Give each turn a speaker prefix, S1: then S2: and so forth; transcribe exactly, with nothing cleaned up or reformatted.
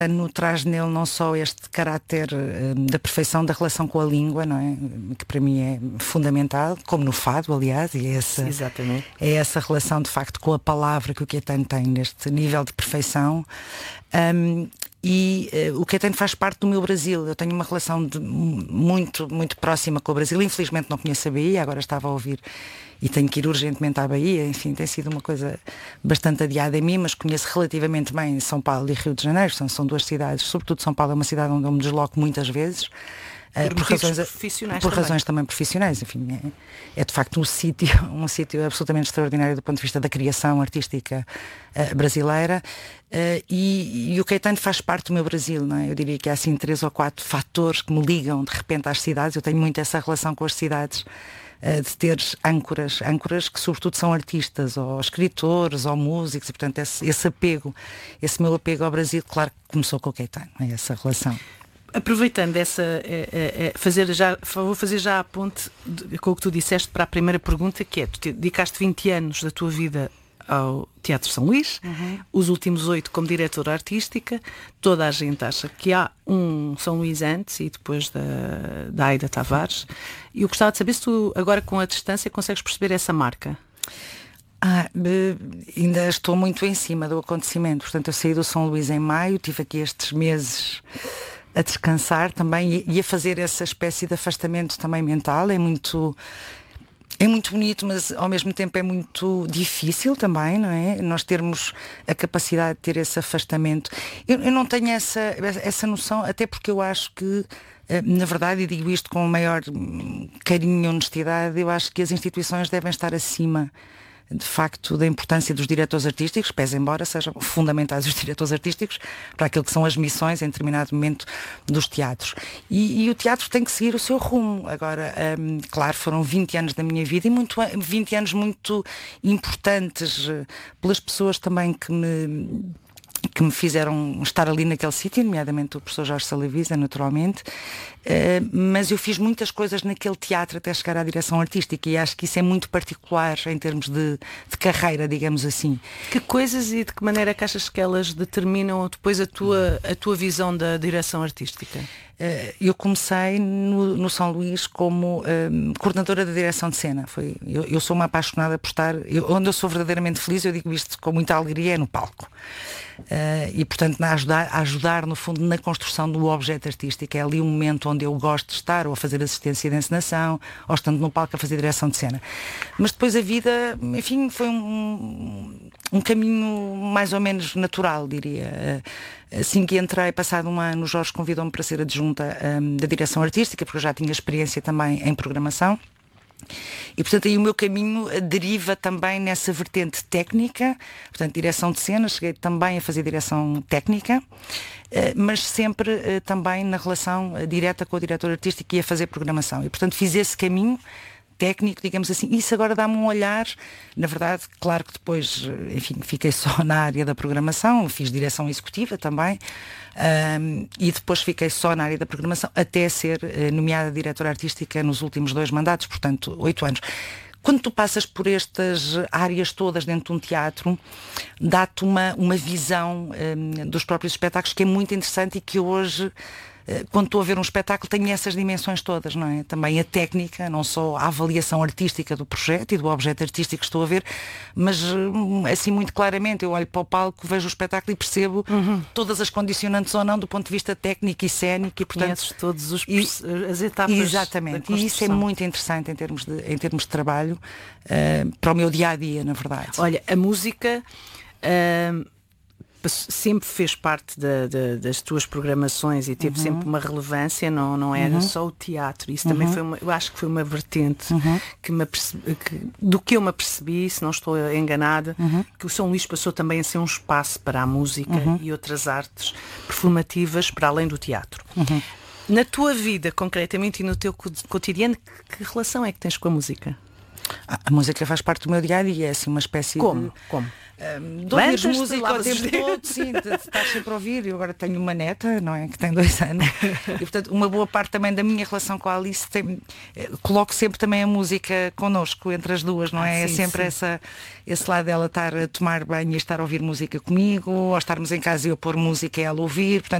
S1: No traz nele não só este caráter uh, da perfeição da relação com a língua, não é? Que para mim é fundamental, como no fado, aliás, e é essa,
S2: Exatamente.
S1: é essa relação de facto com a palavra que o Caetano tem neste nível de perfeição. Um, E uh, o Caetano faz parte do meu Brasil. Eu tenho uma relação de, muito, muito próxima com o Brasil. Infelizmente não conheço a Bahia, agora estava a ouvir e tenho que ir urgentemente à Bahia. Enfim, tem sido uma coisa bastante adiada em mim, mas conheço relativamente bem São Paulo e Rio de Janeiro. São, são duas cidades, sobretudo São Paulo é uma cidade onde eu me desloco muitas vezes.
S2: Por, por razões profissionais
S1: por
S2: também.
S1: razões também profissionais, enfim, é, é de facto um sítio um sítio absolutamente extraordinário do ponto de vista da criação artística uh, brasileira, uh, e, e o Caetano faz parte do meu Brasil, não é? Eu diria que há assim três ou quatro fatores que me ligam de repente às cidades. Eu tenho muito essa relação com as cidades, uh, de ter âncoras, âncoras que sobretudo são artistas, ou escritores, ou músicos, e portanto esse, esse apego, esse meu apego ao Brasil, claro que começou com o Caetano, é essa relação.
S2: Aproveitando essa, é, é, é, fazer já, vou fazer já a ponte de, com o que tu disseste para a primeira pergunta, que é, tu te, dedicaste vinte anos da tua vida ao Teatro São Luís, uhum. os últimos oito como diretora artística. Toda a gente acha que há um São Luís antes e depois da, da Aida Tavares, e eu gostava de saber se tu agora com a distância consegues perceber essa marca.
S1: Ah, ainda estou muito em cima do acontecimento. Portanto, eu saí do São Luís em maio, tive aqui estes meses a descansar também e a fazer essa espécie de afastamento também mental. É muito, é muito bonito, mas ao mesmo tempo é muito difícil também, não é? Nós termos a capacidade de ter esse afastamento. Eu, eu não tenho essa, essa noção, até porque eu acho que, na verdade, e digo isto com o maior carinho e honestidade, eu acho que as instituições devem estar acima de facto da importância dos diretores artísticos, pese embora sejam fundamentais os diretores artísticos para aquilo que são as missões em determinado momento dos teatros. E, e o teatro tem que seguir o seu rumo. Agora, hum, claro, foram vinte anos da minha vida e muito, vinte anos muito importantes pelas pessoas também que me... que me fizeram estar ali naquele sítio, nomeadamente o professor Jorge Salavisa, naturalmente, uh, mas eu fiz muitas coisas naquele teatro até chegar à direção artística, e acho que isso é muito particular em termos de, de carreira, digamos assim.
S2: Que coisas e de que maneira que achas que elas determinam depois a tua, a tua visão da direção artística?
S1: Uh, eu comecei no, no São Luís como um, coordenadora da direção de cena. Foi, eu, eu sou uma apaixonada por estar, eu, onde eu sou verdadeiramente feliz, eu digo isto com muita alegria, é no palco. Uh, e portanto a ajudar, a ajudar no fundo na construção do objeto artístico. É ali um momento onde eu gosto de estar, ou a fazer assistência de encenação, ou estando no palco a fazer direção de cena. Mas depois a vida, enfim, foi um, um caminho mais ou menos natural, diria. Assim que entrei, passado um ano, o Jorge convidou-me para ser adjunta um, da direção artística, porque eu já tinha experiência também em programação. E portanto aí o meu caminho deriva também nessa vertente técnica, portanto direção de cena, cheguei também a fazer direção técnica, mas sempre também na relação direta com o diretor artístico e a fazer programação, e portanto fiz esse caminho técnico, digamos assim. Isso agora dá-me um olhar, na verdade, claro que depois, enfim, fiquei só na área da programação, fiz direção executiva também, um, e depois fiquei só na área da programação, até ser uh, nomeada diretora artística nos últimos dois mandatos, portanto, oito anos. Quando tu passas por estas áreas todas dentro de um teatro, dá-te uma, uma visão um, dos próprios espetáculos que é muito interessante, e que hoje, quando estou a ver um espetáculo, tenho essas dimensões todas, não é? Também a técnica, não só a avaliação artística do projeto e do objeto artístico que estou a ver, mas assim muito claramente eu olho para o palco, vejo o espetáculo e percebo uhum. todas as condicionantes ou não do ponto de vista técnico e cénico, e portanto
S2: conheces todos os
S1: e,
S2: as etapas.
S1: Exatamente, e isso é muito interessante em termos de, em termos de trabalho, uh, para o meu dia a dia, na verdade.
S2: Olha, a música uh... sempre fez parte da, da, das tuas programações e teve uhum. sempre uma relevância, não, não era uhum. só o teatro. Isso uhum. também foi uma, eu acho que foi uma vertente uhum. que me apercebi, que, do que eu me apercebi, se não estou enganada, uhum. que o São Luís passou também a ser um espaço para a música uhum. e outras artes performativas para além do teatro. Uhum. Na tua vida, concretamente, e no teu cotidiano, que relação é que tens com a música?
S1: A música faz parte do meu dia a dia, é assim uma espécie
S2: Como?
S1: de.
S2: Como?
S1: Um, de ouvir
S2: Levantas-te,
S1: música o
S2: lavas os
S1: tempo
S2: dedos.
S1: todo, sim, de, de estar sempre a ouvir. Eu agora tenho uma neta, não é? Que tem dois anos. E portanto, uma boa parte também da minha relação com a Alice tem, eh, coloco sempre também a música connosco, entre as duas, não é?
S2: Ah,
S1: é
S2: sim,
S1: sempre
S2: sim.
S1: essa, esse lado dela estar a tomar banho e estar a ouvir música comigo, ou estarmos em casa e eu pôr música e ela ouvir. Portanto,